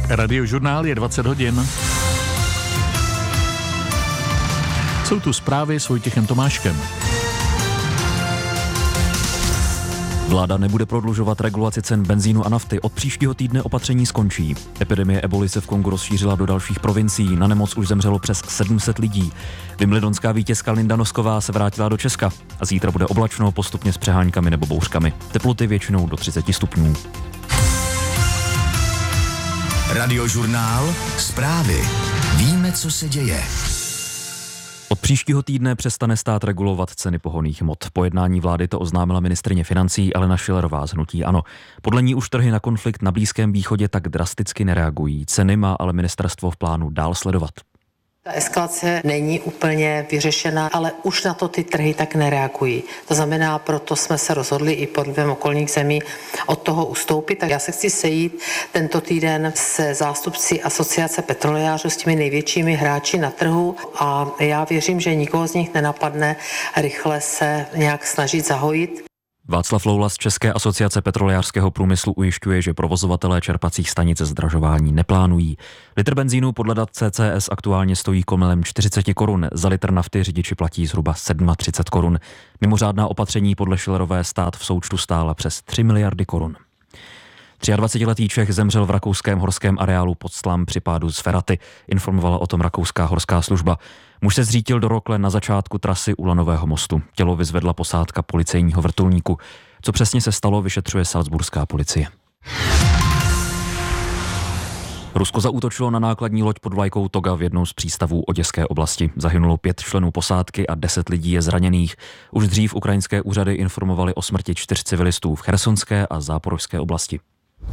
Radiožurnál je 20 hodin. Jsou tu zprávy s Vojtěchem Tomáškem. Vláda nebude prodlužovat regulaci cen benzínu a nafty. Od příštího týdne opatření skončí. Epidemie eboli se v Kongu rozšířila do dalších provincií. Na nemoc už zemřelo přes 700 lidí. Wimbledonská vítězka Linda Nosková se vrátila do Česka. A zítra bude oblačno, postupně s přeháňkami nebo bouřkami. Teploty většinou do 30 stupňů. Radiožurnál, zprávy. Víme, co se děje. Od příštího týdne přestane stát regulovat ceny pohonných hmot. Po jednání vlády to oznámila ministryně financí Alena Schillerová z hnutí ANO. Podle ní už trhy na konflikt na Blízkém východě tak drasticky nereagují. Ceny má ale ministerstvo v plánu dál sledovat. Ta eskalace není úplně vyřešena, ale už na to ty trhy tak nereagují. To znamená, proto jsme se rozhodli i pod vlivem okolních zemí od toho ustoupit. Tak já se chci sejít tento týden se zástupci Asociace petrolejářů, s těmi největšími hráči na trhu a já věřím, že nikoho z nich nenapadne rychle se nějak snažit zahojit. Václav Loula z České asociace petrolejářského průmyslu ujišťuje, že provozovatelé čerpacích stanic zdražování neplánují. Litr benzínu podle dat CCS aktuálně stojí kolem 40 korun, za litr nafty řidiči platí zhruba 37 korun. Mimořádná opatření podle Schillerové stát v součtu stála přes 3 miliardy korun. 23letý Čech zemřel v rakouském horském areálu pod Slam při pádu z Feraty, informovala o tom rakouská horská služba. Muž se zřítil do rokle na začátku trasy u Lanového mostu. Tělo vyzvedla posádka policejního vrtulníku. Co přesně se stalo, vyšetřuje salzburská policie. Rusko zaútočilo na nákladní loď pod vlajkou Toga v jednou z přístavů Oděské oblasti. Zahynulo 5 členů posádky a 10 lidí je zraněných. Už dřív ukrajinské úřady informovaly o smrti 4 civilistů v chersonské a záporožské oblasti.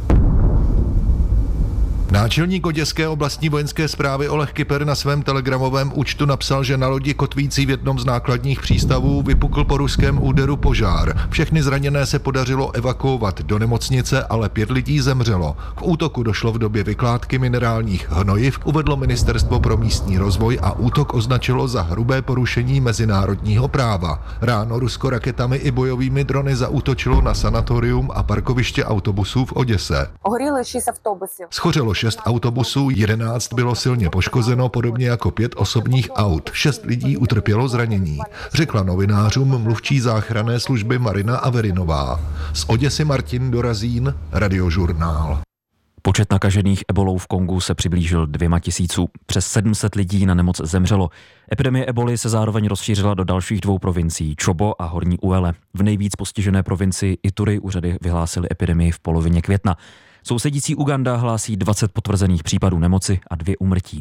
Náčelník Oděské oblastní vojenské správy Oleg Kyper na svém telegramovém účtu napsal, že na lodi kotvící v jednom z nákladních přístavů vypukl po ruském úderu požár. Všechny zraněné se podařilo evakuovat do nemocnice, ale 5 lidí zemřelo. K útoku došlo v době vykládky minerálních hnojiv, uvedlo Ministerstvo pro místní rozvoj a útok označilo za hrubé porušení mezinárodního práva. Ráno Rusko raketami i bojovými drony zaútočilo na sanatorium a parkoviště autobusů v Oděse. Schořelo 6 autobusů, 11 bylo silně poškozeno, podobně jako 5 osobních aut. 6 lidí utrpělo zranění, řekla novinářům mluvčí záchranné služby Marina Averinová. Z Oděsy Martin Dorazín, Radiožurnál. Počet nakažených ebolou v Kongu se přiblížil 2 000. Přes 700 lidí na nemoc zemřelo. Epidemie eboli se zároveň rozšířila do dalších 2 provincií, Čobo a Horní Uele. V nejvíc postižené provincii Ituri úřady vyhlásily epidemii v polovině května. Sousedící Uganda hlásí 20 potvrzených případů nemoci a 2 úmrtí.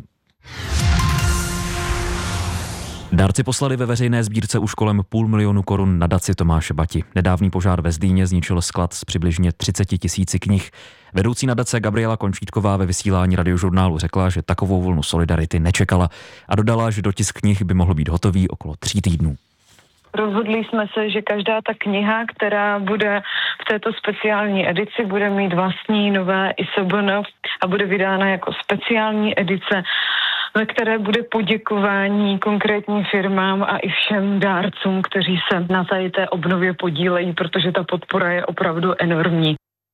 Dárci poslali ve veřejné sbírce už kolem 500 000 korun nadaci Tomáše Bati. Nedávný požár ve Zdýně zničil sklad s přibližně 30 000 knih. Vedoucí nadace Gabriela Končítková ve vysílání Radiožurnálu řekla, že takovou vlnu solidarity nečekala a dodala, že dotisk knih by mohl být hotový okolo 3 týdnů. Rozhodli jsme se, že každá ta kniha, která bude v této speciální edici, bude mít vlastní nové ISBN a bude vydána jako speciální edice, ve které bude poděkování konkrétním firmám a i všem dárcům, kteří se na té obnově podílejí, protože ta podpora je opravdu enormní.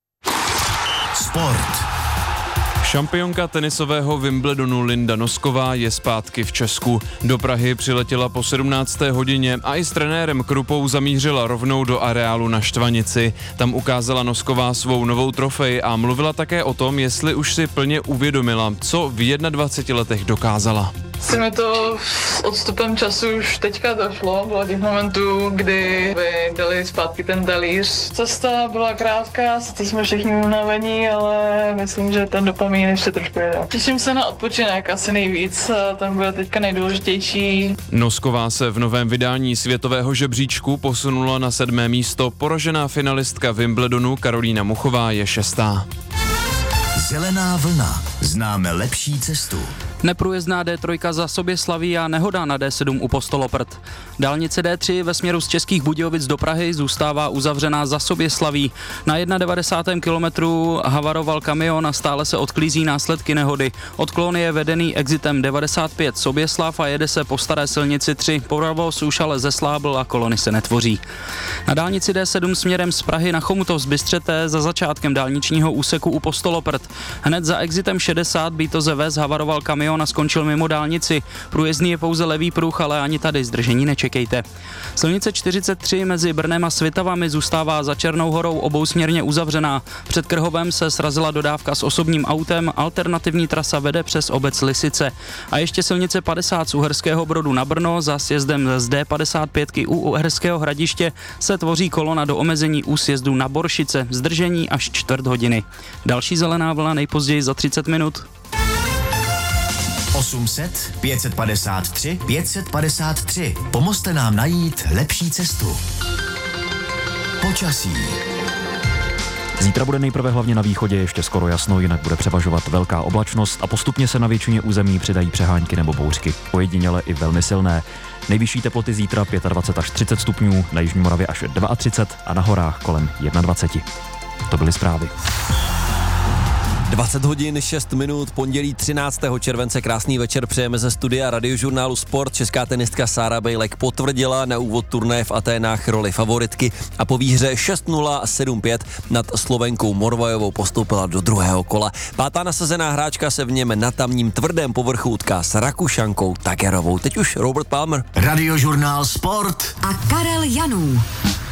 Sport. Šampionka tenisového Wimbledonu Linda Nosková je zpátky v Česku. Do Prahy přiletěla po 17. hodině a i s trenérem Krupou zamířila rovnou do areálu na Štvanici. Tam ukázala Nosková svou novou trofej a mluvila také o tom, jestli už si plně uvědomila, co v 21 letech dokázala. Se mi to s odstupem času už teďka došlo, bylo těch momentů, kdy by dali zpátky ten talíř. Cesta byla krátká, teď jsme všichni unavení, ale myslím, že ten dopamin ještě trošku jede. Těším se na odpočinek asi nejvíc, ten bude teďka nejdůležitější. Nosková se v novém vydání světového žebříčku posunula na 7. místo, poražená finalistka Wimbledonu Karolína Muchová je 6. Zelená vlna. Známe lepší cestu. Neprůjezdná D3 za Soběslaví a nehoda na D7 u Postoloprt. Dálnice D3 ve směru z Českých Budějovic do Prahy zůstává uzavřená za Soběslaví. Na 91. kilometru havaroval kamion a stále se odklízí následky nehody. Odklon je vedený exitem 95 Soběslav a jede se po staré silnici 3. Provoz už ale zeslábl a kolony se netvoří. Na dálnici D7 směrem z Prahy na Chomutov z Bystřete za začátkem dálničního úseku u Postoloprt. Hned za exitem 60 Bítoze Ves havaroval kamion a skončil mimo dálnici. Průjezdný je pouze levý pruh, ale ani tady zdržení nečekejte. Silnice 43 mezi Brnem a Svitavami zůstává za Černou horou obousměrně uzavřená. Před Krhovem se srazila dodávka s osobním autem, alternativní trasa vede přes obec Lisice. A ještě silnice 50 z Uherského Brodu na Brno za sjezdem z D55 u Uherského Hradiště se tvoří kolona do omezení u sjezdu na Boršice, zdržení až 1/4 hodiny. Další zelená vlna nejpozději za 30 minut. 800 553 553. Pomozte nám najít lepší cestu. Počasí. Zítra bude nejprve hlavně na východě ještě skoro jasno, jinak bude převažovat velká oblačnost a postupně se na většině území přidají přehánky nebo bouřky. Ojediněle i velmi silné. Nejvyšší teploty zítra 25 až 30 stupňů, na jižní Moravě až 32 a na horách kolem 21. To byly zprávy. 20 hodin 6 minut, pondělí 13. července, krásný večer přejeme ze studia Radiožurnálu Sport. Česká tenistka Sára Bejlek potvrdila na úvod turnaje v Aténách roli favoritky a po výhře 6-0 a 7-5 nad Slovenkou Morvajovou postoupila do druhého kola. Pátá nasazená hráčka se v něm na tamním tvrdém povrchu utká s Rakušankou Takerovou. Teď už Robert Palmer. Radiožurnál Sport a Karel Janů.